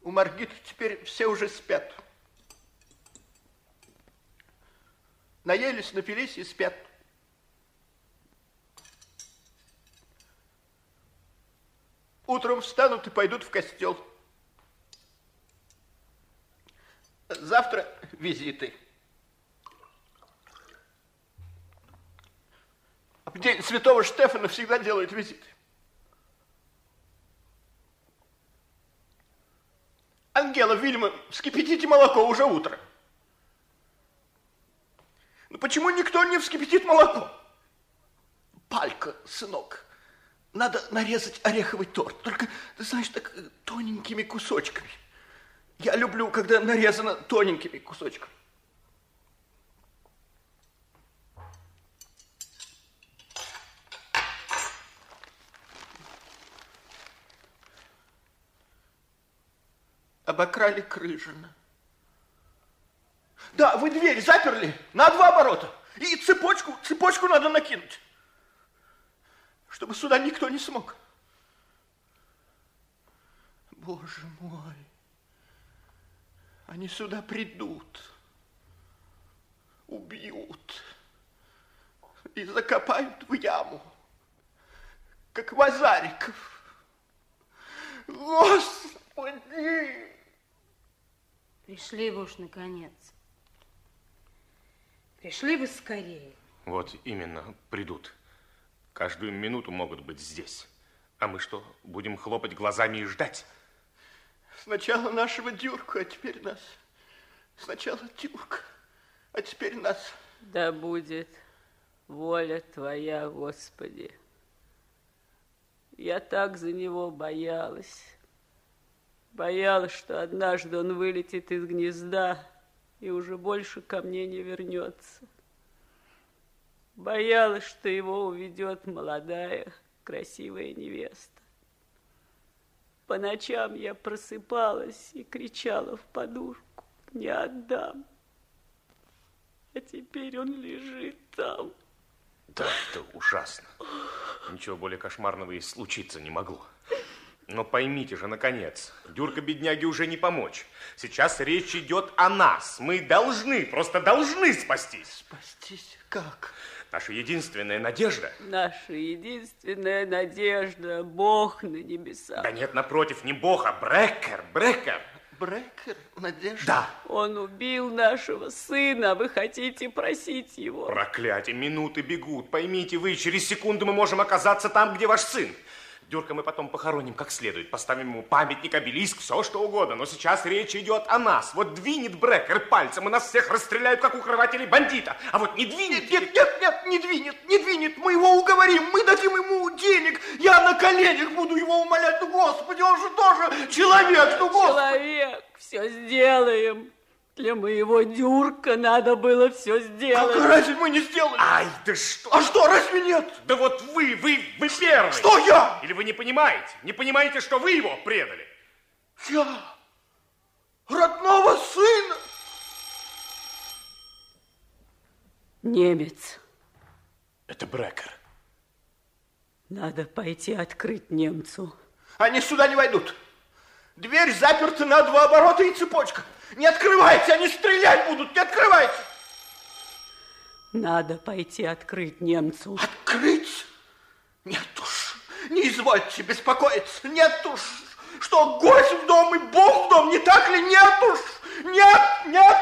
У Маргиты теперь все уже спят. Наелись, напились и спят. Утром встанут и пойдут в костел. Завтра визиты. В день Святого Штефана всегда делают визиты. Ангела, Вильма, вскипятите молоко, уже утро. Но почему никто не вскипятит молоко? Палька, сынок, надо нарезать ореховый торт. Только, ты знаешь, так тоненькими кусочками. Я люблю, когда нарезано тоненькими кусочками. Обокрали Крыжина. Да, вы дверь заперли на 2 оборота. И цепочку надо накинуть, чтобы сюда никто не смог. Боже мой, они сюда придут, убьют и закопают в яму, как Вазариков. Господи! Пришли бы уж наконец. Пришли бы скорее. Вот именно, придут. Каждую минуту могут быть здесь. А мы что, будем хлопать глазами и ждать? Сначала нашего Дюрку, а теперь нас. Сначала Дюрка, а теперь нас. Да будет воля Твоя, Господи. Я так за него боялась. Боялась, что однажды он вылетит из гнезда и уже больше ко мне не вернется. Боялась, что его уведет молодая, красивая невеста. По ночам я просыпалась и кричала в подушку: не отдам. А теперь он лежит там. Да, это ужасно. Ничего более кошмарного и случиться не могло. Но поймите же, наконец, Дюрка бедняге уже не помочь. Сейчас речь идет о нас. Мы должны, просто должны спастись. Спастись как? Наша единственная надежда. Наша единственная надежда — Бог на небесах. Да нет, напротив, не Бог, а Брекер. Брекер? Надежда? Да. Он убил нашего сына, вы хотите просить его? Проклятие, минуты бегут. Поймите вы, через секунду мы можем оказаться там, где ваш сын. Дюрка мы потом похороним как следует, поставим ему памятник, обелиск, все что угодно. Но сейчас речь идет о нас. Вот двинет Брекер пальцем, и нас всех расстреляют, как укрывателей бандита. А вот не двинет... Нет, не двинет. Мы его уговорим, мы дадим ему денег. Я на коленях буду его умолять. Ну, Господи, он же тоже человек. Ну, Господи. Человек, все сделаем. Для моего Дюрка надо было все сделать. Как разве мы не сделали? Ай, да что? А что, разве нет? Да вот вы первый. Что я? Или вы не понимаете? Не понимаете, что вы его предали? Я? Родного сына? Немец. Это Брекер. Надо пойти открыть немцу. Они сюда не войдут. Дверь заперта на 2 оборота и цепочка. Не открывайте, они стрелять будут, не открывайте. Надо пойти открыть немцу. Открыть? Нет уж, не извольте беспокоиться, нет уж. Что, гость в дом и Бог в дом, не так ли? Нет уж, нет.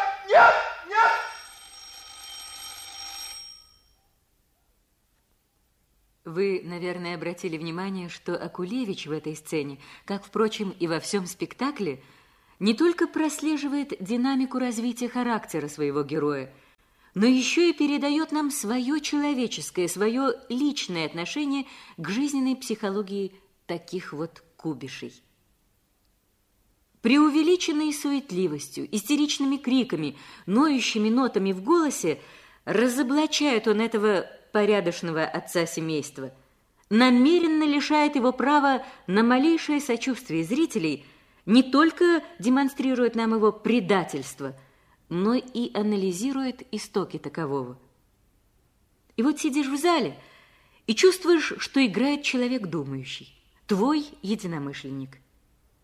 Вы, наверное, обратили внимание, что Акулевич в этой сцене, как, впрочем, и во всем спектакле, не только прослеживает динамику развития характера своего героя, но еще и передает нам свое человеческое, свое личное отношение к жизненной психологии таких вот кубишей. Преувеличенной суетливостью, истеричными криками, ноющими нотами в голосе разоблачает он этого порядочного отца семейства, намеренно лишает его права на малейшее сочувствие зрителей, не только демонстрирует нам его предательство, но и анализирует истоки такового. И вот сидишь в зале и чувствуешь, что играет человек думающий, твой единомышленник.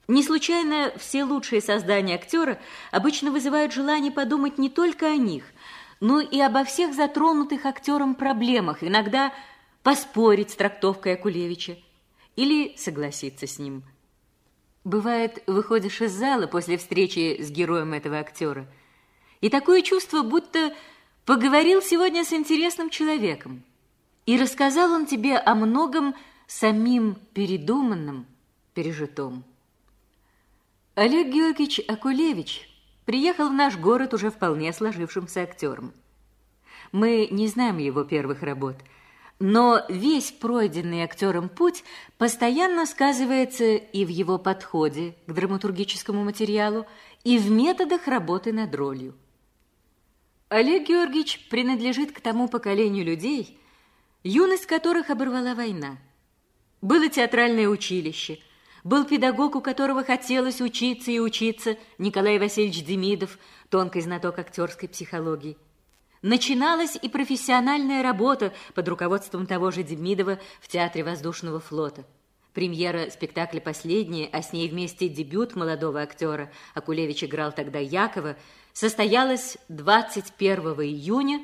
Не случайно все лучшие создания актера обычно вызывают желание подумать не только о них, но и обо всех затронутых актером проблемах, иногда поспорить с трактовкой Акулевича или согласиться с ним. Бывает, выходишь из зала после встречи с героем этого актера, и такое чувство, будто поговорил сегодня с интересным человеком, и рассказал он тебе о многом самим передуманном, пережитом. Олег Георгиевич Акулевич приехал в наш город уже вполне сложившимся актером. Мы не знаем его первых работ, но весь пройденный актером путь постоянно сказывается и в его подходе к драматургическому материалу, и в методах работы над ролью. Олег Георгиевич принадлежит к тому поколению людей, юность которых оборвала война. Было театральное училище, был педагог, у которого хотелось учиться и учиться, Николай Васильевич Демидов, тонкий знаток актерской психологии. Начиналась и профессиональная работа под руководством того же Демидова в Театре воздушного флота. Премьера спектакля «Последняя», а с ней вместе дебют молодого актера, Акулевич играл тогда Якова, состоялась 21 июня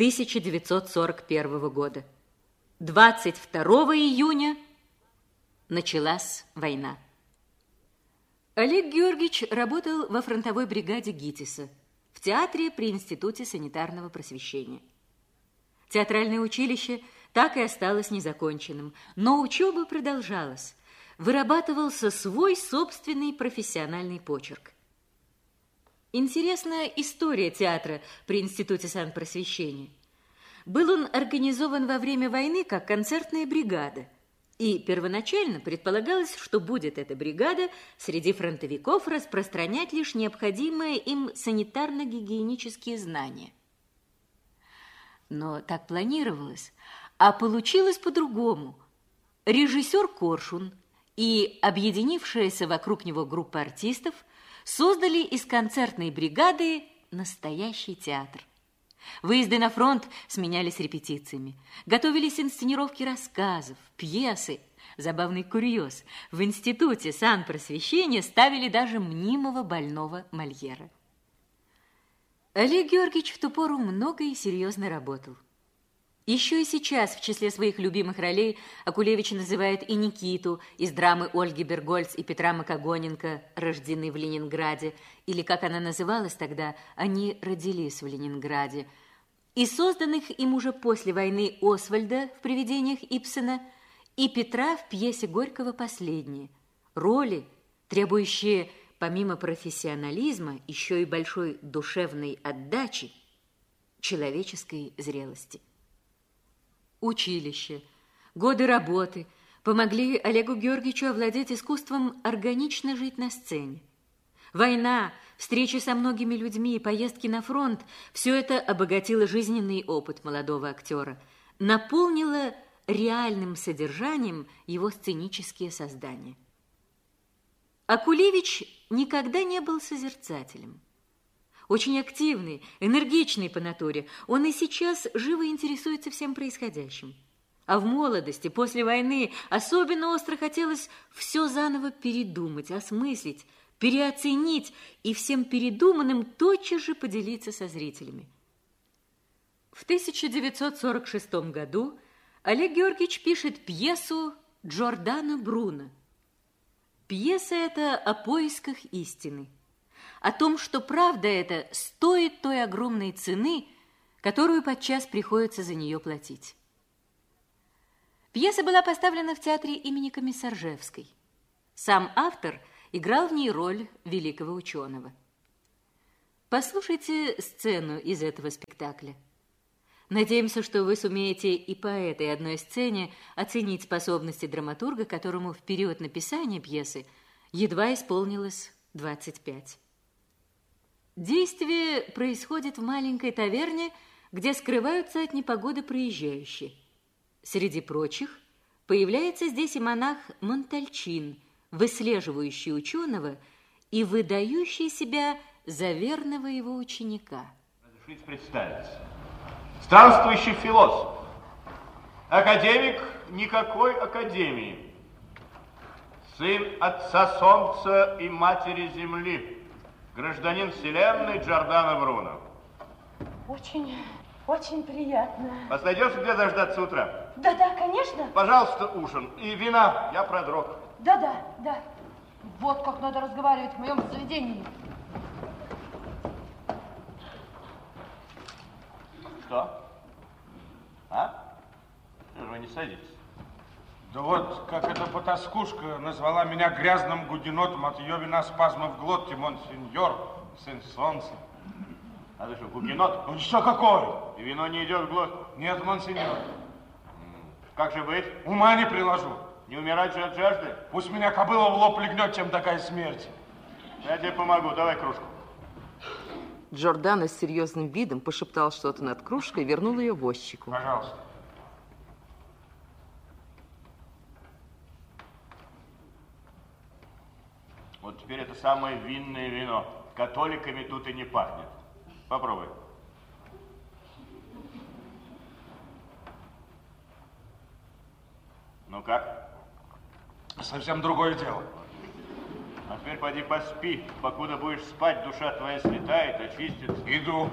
1941 года. 22 июня началась война. Олег Георгиевич работал во фронтовой бригаде ГИТИСа в театре при Институте санитарного просвещения. Театральное училище так и осталось незаконченным, но учеба продолжалась. Вырабатывался свой собственный профессиональный почерк. Интересная история театра при Институте санпросвещения. Был он организован во время войны как концертная бригада, и первоначально предполагалось, что будет эта бригада среди фронтовиков распространять лишь необходимые им санитарно-гигиенические знания. Но так планировалось, а получилось по-другому. Режиссер Коршун и объединившаяся вокруг него группа артистов создали из концертной бригады настоящий театр. Выезды на фронт сменялись репетициями. Готовились инсценировки рассказов, пьесы. Забавный курьез. В Институте санпросвещения ставили даже мнимого больного Мольера. Олег Георгиевич в ту пору много и серьезно работал. Еще и сейчас в числе своих любимых ролей Акулевич называет и Никиту из драмы Ольги Бергольц и Петра Макогоненко «Рождены в Ленинграде», или, как она называлась тогда, «Они родились в Ленинграде», и созданных им уже после войны Освальда в «Привидениях» Ибсена и Петра в пьесе Горького «Последние». Роли, требующие помимо профессионализма еще и большой душевной отдачи, человеческой зрелости. Училище, годы работы помогли Олегу Георгиевичу овладеть искусством органично жить на сцене. Война, встречи со многими людьми и поездки на фронт – все это обогатило жизненный опыт молодого актера, наполнило реальным содержанием его сценические создания. Акулевич никогда не был созерцателем. Очень активный, энергичный по натуре, он и сейчас живо интересуется всем происходящим. А в молодости, после войны, особенно остро хотелось все заново передумать, осмыслить, переоценить и всем передуманным тотчас же поделиться со зрителями. В 1946 году Олег Георгиевич пишет пьесу Джордано Бруно. Пьеса эта о поисках истины, о том, что правда эта стоит той огромной цены, которую подчас приходится за нее платить. Пьеса была поставлена в театре имени Комиссаржевской. Сам автор играл в ней роль великого ученого. Послушайте сцену из этого спектакля. Надеемся, что вы сумеете и по этой одной сцене оценить способности драматурга, которому в период написания пьесы едва исполнилось 25. Действие происходит в маленькой таверне, где скрываются от непогоды проезжающие. Среди прочих появляется здесь и монах Монтальчин, выслеживающий ученого и выдающий себя за верного его ученика. Разрешите представиться. Странствующий философ. Академик никакой академии. сын отца солнца и матери земли, гражданин вселенной Джордано Бруно. Очень приятно. Вас найдется где дождаться утра? Да, конечно. Пожалуйста, ужин. И вина, я продрог. Да. Вот как надо разговаривать в моем заведении. Что? А? Что же вы не садитесь? Да вот, как эта потаскушка назвала меня грязным гуденотом от ее вина спазма в глотке, монсеньор, сын солнца. А ты что, гугенот? Ну что какой? И вино не идет в глотку? Нет, монсеньор. Как же быть? Ума не приложу. Не умирать же от жажды? Пусть меня кобыла в лоб легнет, чем такая смерть. Я тебе помогу, давай кружку. Джордано с серьезным видом пошептал что-то над кружкой и вернул ее возчику. Пожалуйста. Вот теперь это самое винное вино. Католиками тут и не пахнет. Попробуй. Ну как? Совсем другое дело. А теперь поди поспи. Покуда будешь спать, душа твоя слетает, очистится. Иду.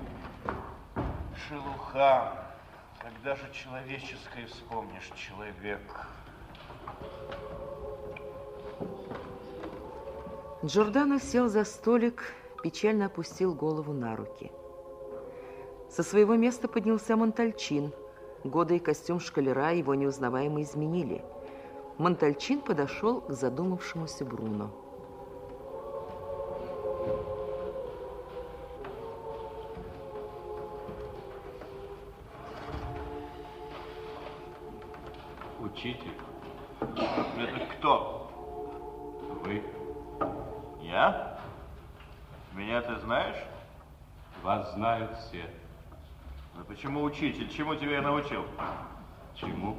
Шелуха. Когда же человеческое вспомнишь, человек? Джордано сел за столик, печально опустил голову на руки. Со своего места поднялся Монтальчин. Годы и костюм школера его неузнаваемо изменили. Монтальчин подошел к задумавшемуся Бруно. Учитель. Это кто? Вы. Я? Меня ты знаешь? Вас знают все. Но почему учитель? Чему тебя я научил? Чему?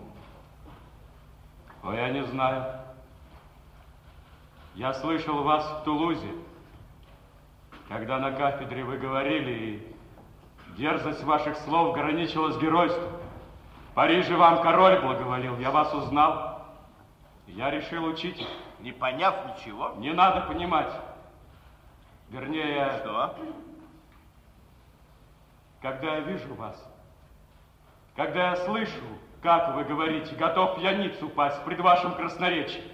О, я не знаю. Я слышал вас в Тулузе, когда на кафедре вы говорили, и дерзость ваших слов граничила с геройством. В Париже вам король благоволил, я вас узнал. Я решил учить. Не поняв ничего? Не надо понимать. Вернее... Что? Когда я вижу вас, когда я слышу, как вы говорите, готов пьяницу упасть пред вашим красноречием,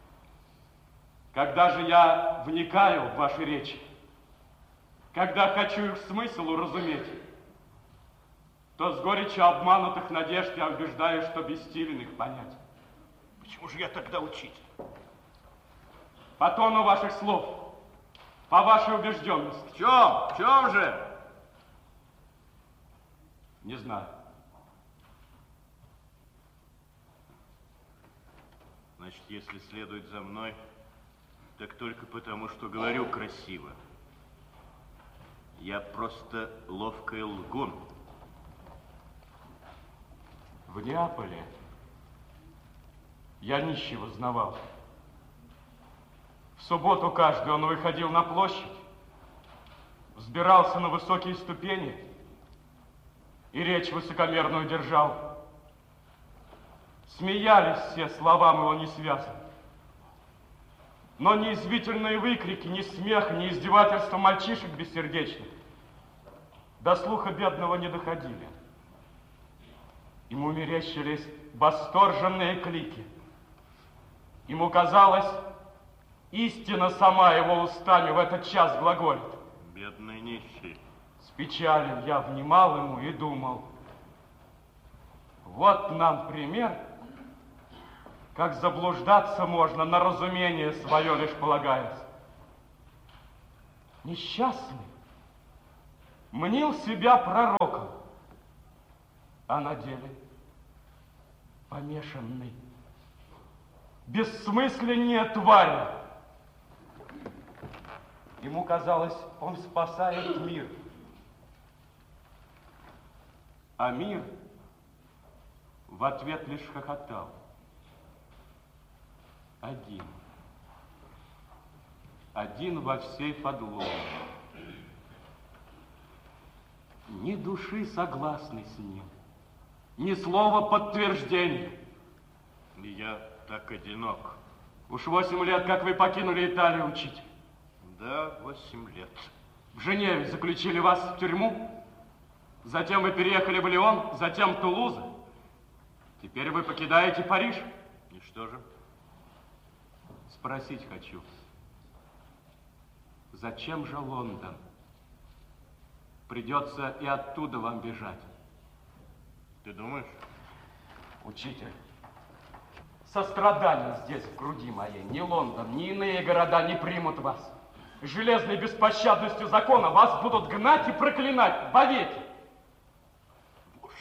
когда же я вникаю в ваши речи, когда хочу их смысл уразуметь, то с горечью обманутых надежд я убеждаю, что бессилен их понять. Почему же я тогда учитель? По тону ваших слов, по вашей убежденности. В чем же? Не знаю. Значит, если следует за мной, так только потому, что говорю красиво. Я просто ловкий лгун. В Неаполе я нищего знавал. В субботу каждый он выходил на площадь, взбирался на высокие ступени и речь высокомерную держал. Смеялись все словам его несвязным. Но ни извительные выкрики, ни смех, ни издевательства мальчишек бессердечных до слуха бедного не доходили. Ему мерещились восторженные клики. Ему казалось, истина сама его устами в этот час глаголит. Бедный нищий. С печалью я внимал ему и думал, вот нам пример, как заблуждаться можно, на разумение свое лишь полагаясь. Несчастный мнил себя пророком, а на деле помешанный, бессмысленнее твари. Ему казалось, он спасает мир. А мир в ответ лишь хохотал. Один во всей подлоге. Ни души согласной с ним, ни слова подтверждения. И я так одинок. Уж 8 лет, как вы покинули Италию, учитель. Да, 8 лет. В Женеве заключили вас в тюрьму. Затем вы переехали в Лион, затем Тулуза. Теперь вы покидаете Париж. И что же? Спросить хочу. Зачем же Лондон? Придется и оттуда вам бежать. Ты думаешь? Учитель, сострадание здесь, в груди моей. Ни Лондон, ни иные города не примут вас. Железной беспощадностью закона вас будут гнать и проклинать вовеки. Боже,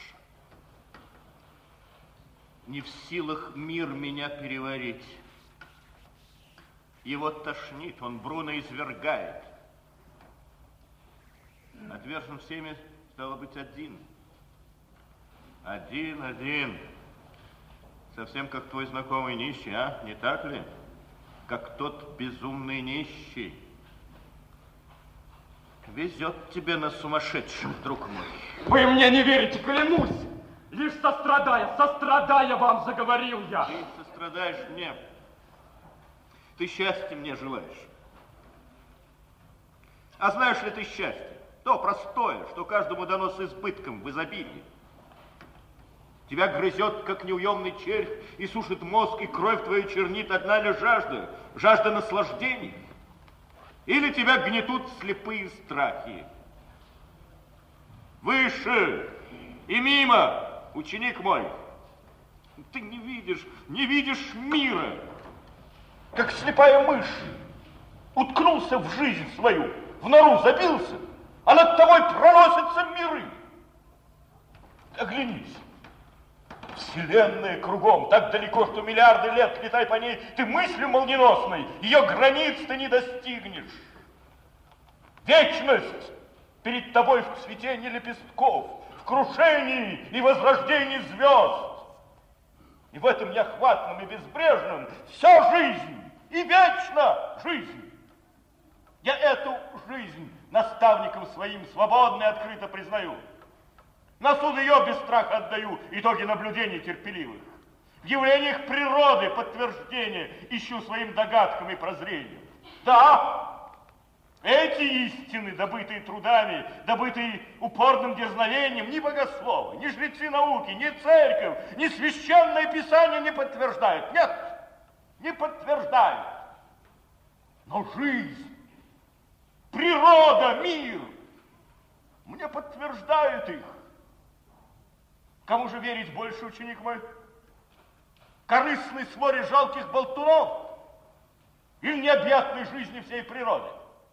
не в силах мир меня переварить. Его тошнит, он Бруно извергает. Отвержен всеми, стало быть, один. Один. Совсем как твой знакомый нищий, а? Не так ли? Как тот безумный нищий. Везет тебе на сумасшедшем, друг мой. Вы мне не верите, клянусь. Лишь сострадая вам, заговорил я. Ты сострадаешь мне. Ты счастья мне желаешь. А знаешь ли ты счастье? То простое, что каждому дано с избытком в изобилии. Тебя грызет, как неуемный червь, и сушит мозг, и кровь твою чернит одна лишь жажда наслаждений. Или тебя гнетут слепые страхи. Выше и мимо, ученик мой. Ты не видишь мира. Как слепая мышь, уткнулся в жизнь свою, в нору забился, а над тобой проносятся миры. Оглянись. Вселенная кругом, так далеко, что миллиарды лет летай по ней, ты мыслью молниеносной, ее границ ты не достигнешь. Вечность перед тобой в цветении лепестков, в крушении и возрождении звезд. И в этом неохватном и безбрежном вся жизнь и вечна жизнь. Я эту жизнь наставникам своим свободно и открыто признаю. На суд ее без страха отдаю итоги наблюдений терпеливых. В явлениях природы подтверждение ищу своим догадкам и прозрениям. Да, эти истины, добытые трудами, добытые упорным дерзновением, ни богословы, ни жрецы науки, ни церковь, ни священное писание не подтверждают. Нет, не подтверждают. Но жизнь, природа, мир мне подтверждают их. Кому же верить больше, ученик мой? Корыстной своре жалких болтунов или необъятной жизни всей природы?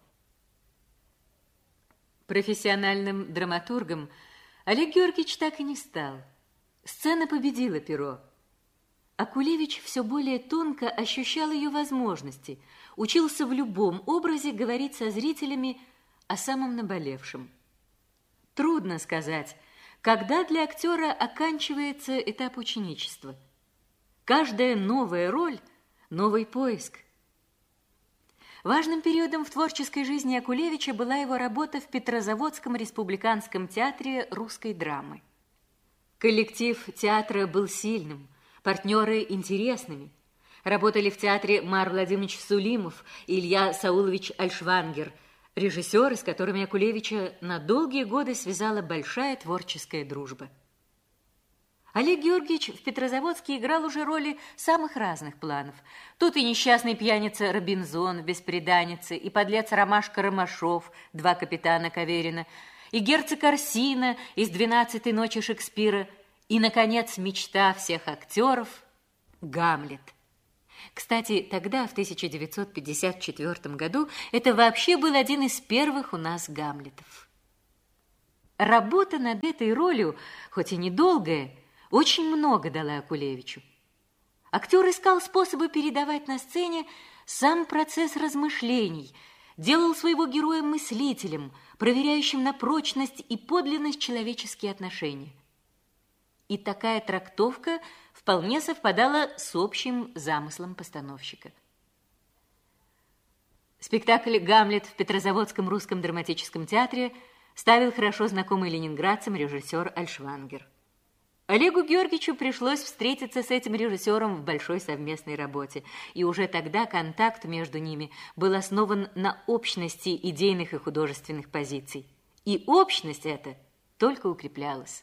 Профессиональным драматургом Олег Георгиевич так и не стал. Сцена победила перо. Акулевич все более тонко ощущал ее возможности, учился в любом образе говорить со зрителями о самом наболевшем. Трудно сказать, когда для актера оканчивается этап ученичества. Каждая новая роль – новый поиск. Важным периодом в творческой жизни Акулевича была его работа в Петрозаводском республиканском театре русской драмы. Коллектив театра был сильным, партнеры интересными. Работали в театре Мар Владимирович Сулимов и Илья Саулович Альшвангер, режиссеры, с которыми Акулевича на долгие годы связала большая творческая дружба. Олег Георгиевич в Петрозаводске играл уже роли самых разных планов. Тут и несчастный пьяница Робинзон в «Бесприданнице», и подлец Ромашка Ромашов, два капитана Каверина, и герцог Орсина из «12-й ночи» Шекспира, и, наконец, мечта всех актеров – Гамлет. Кстати, тогда, в 1954 году, это вообще был один из первых у нас Гамлетов. Работа над этой ролью, хоть и недолгая, очень много дала Акулевичу. Актер искал способы передавать на сцене сам процесс размышлений, делал своего героя мыслителем, проверяющим на прочность и подлинность человеческие отношения. И такая трактовка вполне совпадала с общим замыслом постановщика. Спектакль «Гамлет» в Петрозаводском русском драматическом театре ставил хорошо знакомый ленинградцам режиссер Альшвангер. Олегу Георгиевичу пришлось встретиться с этим режиссером в большой совместной работе, и уже тогда контакт между ними был основан на общности идейных и художественных позиций. И общность эта только укреплялась.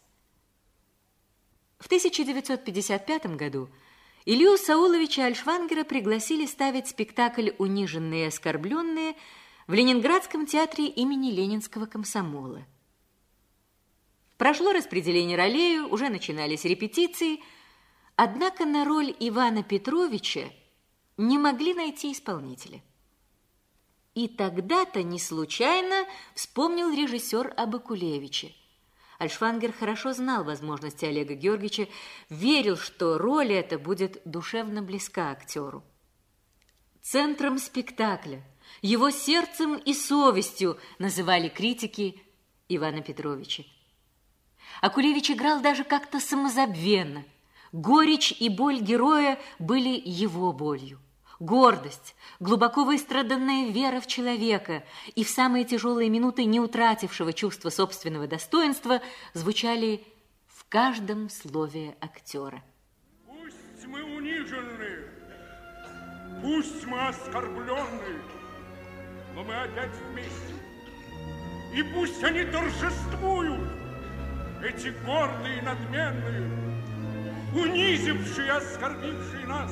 В 1955 году Илью Сауловича Альшвангера пригласили ставить спектакль «Униженные и оскорбленные» в Ленинградском театре имени Ленинского комсомола. Прошло распределение ролей, уже начинались репетиции, однако на роль Ивана Петровича не могли найти исполнителя. И тогда-то не случайно вспомнил режиссер об Акулевиче. Альшвангер хорошо знал возможности Олега Георгиевича, верил, что роль эта будет душевно близка актеру. Центром спектакля, его сердцем и совестью называли критики Ивана Петровича. Акулевич играл даже как-то самозабвенно. Горечь и боль героя были его болью. Гордость, глубоко выстраданная вера в человека и в самые тяжелые минуты не утратившего чувства собственного достоинства звучали в каждом слове актера. Пусть мы унижены, пусть мы оскорблены, но мы опять вместе. И пусть они торжествуют, эти гордые и надменные, унизившие и оскорбившие нас.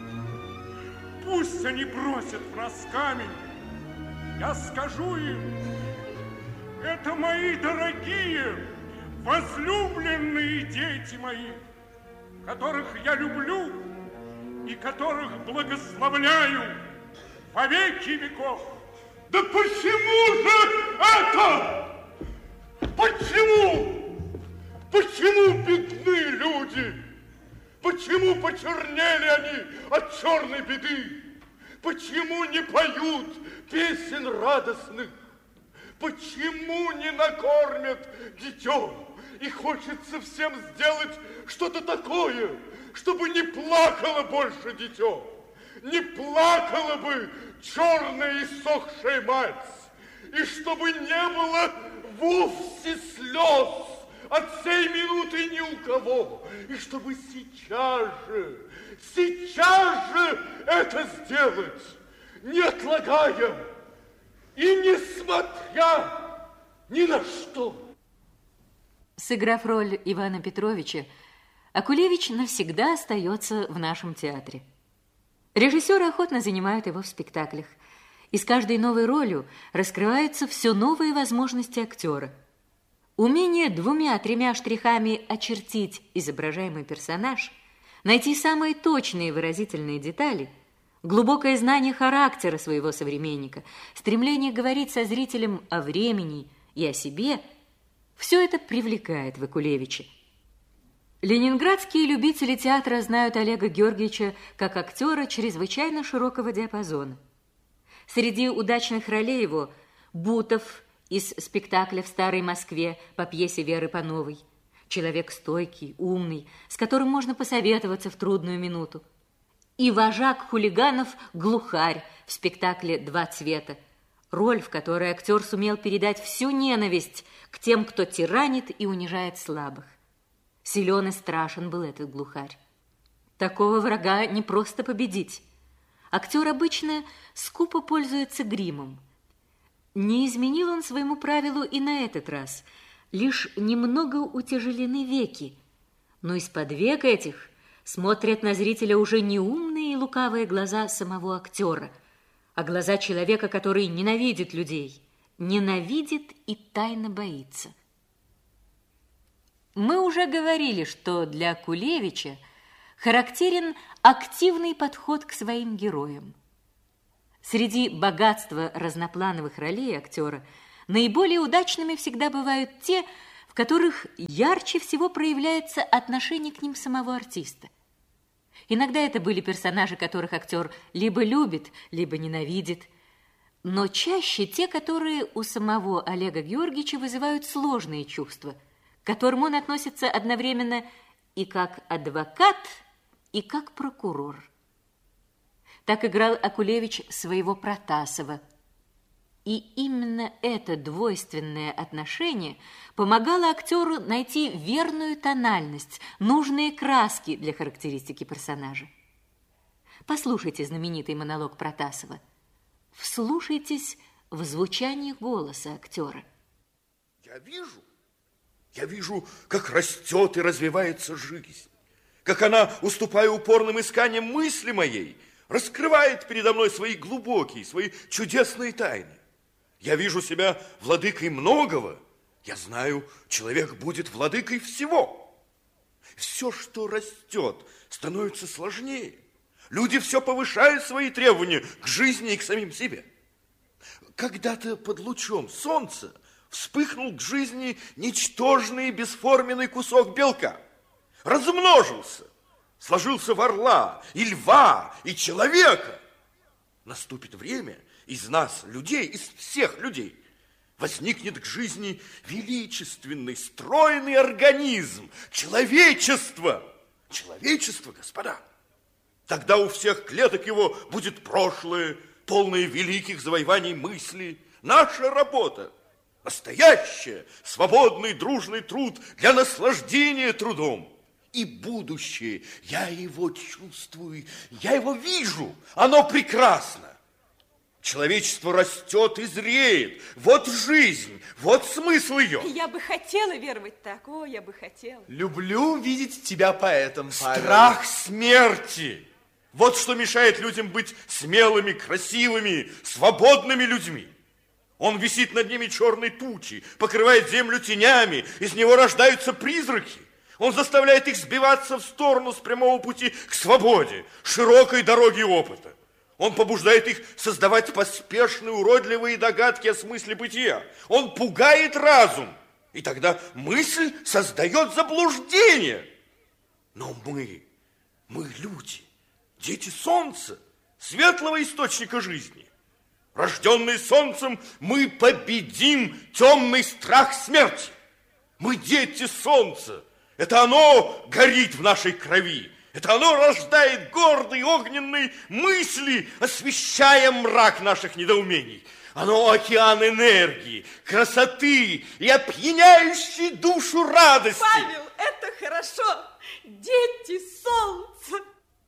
Пусть они бросят в нас камень. Я скажу им, это мои дорогие, возлюбленные дети мои, которых я люблю и которых благословляю во веки веков. Да почему же это? Почему? Почему бедны люди? Почему почернели они от черной беды? Почему не поют песен радостных? Почему не накормят дитё? И хочется всем сделать что-то такое, чтобы не плакало больше дитё. Не плакала бы черная иссохшая мать. И чтобы не было вовсе слез от сей минуты ни у кого. И чтобы сейчас же это сделать, не отлагая и не смотря ни на что. Сыграв роль Ивана Петровича, Акулевич навсегда остается в нашем театре. Режиссеры охотно занимают его в спектаклях, и с каждой новой ролью раскрываются все новые возможности актера. Умение 2-3 штрихами очертить изображаемый персонаж, найти самые точные выразительные детали, глубокое знание характера своего современника, стремление говорить со зрителем о времени и о себе – все это привлекает в Акулевиче. Ленинградские любители театра знают Олега Георгиевича как актера чрезвычайно широкого диапазона. Среди удачных ролей его Бутов из спектакля «В старой Москве» по пьесе Веры Пановой. Человек стойкий, умный, с которым можно посоветоваться в трудную минуту. И вожак хулиганов Глухарь в спектакле «Два цвета». Роль, в которой актер сумел передать всю ненависть к тем, кто тиранит и унижает слабых. Силен и страшен был этот Глухарь. Такого врага не просто победить. Актер обычно скупо пользуется гримом. Не изменил он своему правилу и на этот раз. Лишь немного утяжелены веки. Но из-под век этих смотрят на зрителя уже не умные и лукавые глаза самого актера, а глаза человека, который ненавидит людей, ненавидит и тайно боится. Мы уже говорили, что для Акулевича характерен активный подход к своим героям. Среди богатства разноплановых ролей актера наиболее удачными всегда бывают те, в которых ярче всего проявляется отношение к ним самого артиста. Иногда это были персонажи, которых актер либо любит, либо ненавидит, но чаще те, которые у самого Олега Георгиевича вызывают сложные чувства, к которым он относится одновременно и как адвокат, и как прокурор. Так играл Акулевич своего Протасова. И именно это двойственное отношение помогало актеру найти верную тональность, нужные краски для характеристики персонажа. Послушайте знаменитый монолог Протасова. Вслушайтесь в звучание голоса актера. Я вижу, как растет и развивается жизнь, как она, уступая упорным исканиям мысли моей, раскрывает передо мной свои глубокие, свои чудесные тайны. Я вижу себя владыкой многого. Я знаю, человек будет владыкой всего. Все, что растет, становится сложнее. Люди все повышают свои требования к жизни и к самим себе. Когда-то под лучом солнца вспыхнул к жизни ничтожный бесформенный кусок белка. Размножился, сложился в орла, и льва, и человека. Наступит время, из нас, людей, из всех людей, возникнет к жизни величественный, стройный организм, человечество. Человечество, господа. Тогда у всех клеток его будет прошлое, полное великих завоеваний мысли. Наша работа, настоящая, свободный, дружный труд для наслаждения трудом. И будущее, я его чувствую, я его вижу, оно прекрасно. Человечество растет и зреет. Вот жизнь, вот смысл ее. Я бы хотела веровать так. О, я бы хотела. Люблю видеть тебя поэтом, Павел. Страх смерти. Вот что мешает людям быть смелыми, красивыми, свободными людьми. Он висит над ними черной тучей, покрывает землю тенями, из него рождаются призраки. Он заставляет их сбиваться в сторону с прямого пути к свободе, широкой дороге опыта. Он побуждает их создавать поспешные, уродливые догадки о смысле бытия. Он пугает разум, и тогда мысль создает заблуждение. Но мы люди, дети солнца, светлого источника жизни. Рожденные солнцем, мы победим темный страх смерти. Мы дети солнца. Это оно горит в нашей крови. Это оно рождает гордые огненные мысли, освещая мрак наших недоумений. Оно океан энергии, красоты и опьяняющей душу радости. Павел, это хорошо. Дети солнца.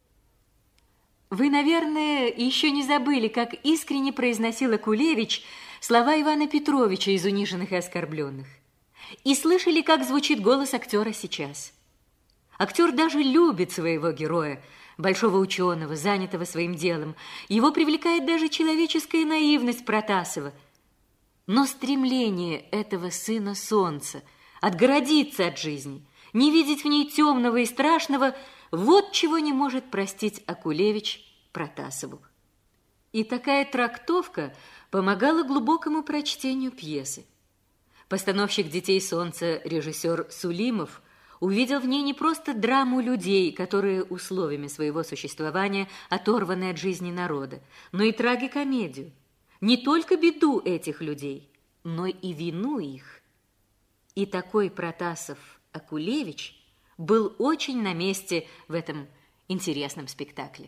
Вы, наверное, еще не забыли, как искренне произносил Акулевич слова Ивана Петровича из «Униженных и оскорбленных». И слышали, как звучит голос актера сейчас. Актер даже любит своего героя, большого ученого, занятого своим делом. Его привлекает даже человеческая наивность Протасова. Но стремление этого сына солнца отгородиться от жизни, не видеть в ней темного и страшного, вот чего не может простить Акулевич Протасову. И такая трактовка помогала глубокому прочтению пьесы. Постановщик «Детей солнца» режиссер Сулимов увидел в ней не просто драму людей, которые условиями своего существования оторваны от жизни народа, но и трагикомедию. Не только беду этих людей, но и вину их. И такой Протасов-Акулевич был очень на месте в этом интересном спектакле.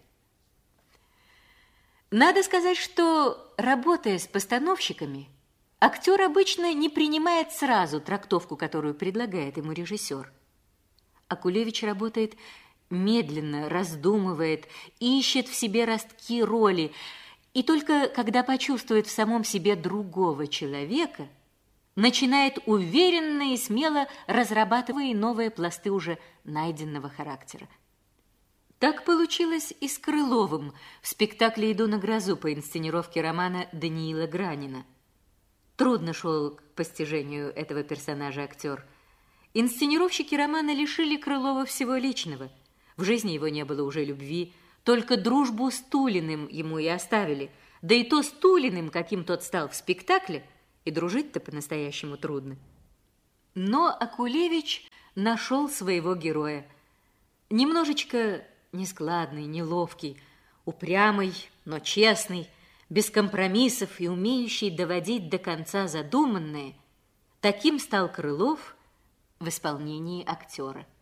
Надо сказать, что, работая с постановщиками, актер обычно не принимает сразу трактовку, которую предлагает ему режиссер. Акулевич работает медленно, раздумывает, ищет в себе ростки роли, и только когда почувствует в самом себе другого человека, начинает уверенно и смело разрабатывая новые пласты уже найденного характера. Так получилось и с Крыловым в спектакле «Иду на грозу» по инсценировке романа Даниила Гранина. Трудно шел к постижению этого персонажа актер. Инсценировщики романа лишили Крылова всего личного. В жизни его не было уже любви, только дружбу с Тулиным ему и оставили. Да и то с Тулиным, каким тот стал в спектакле, и дружить-то по-настоящему трудно. Но Акулевич нашел своего героя. Немножечко нескладный, неловкий, упрямый, но честный, без компромиссов и умеющий доводить до конца задуманное, таким стал Крылов в исполнении актера.